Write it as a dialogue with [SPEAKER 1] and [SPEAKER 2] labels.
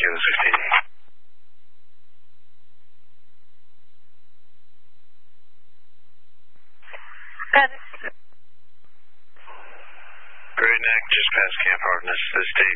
[SPEAKER 1] Kilo 16. Great Neck, just past Camp Hardness. This day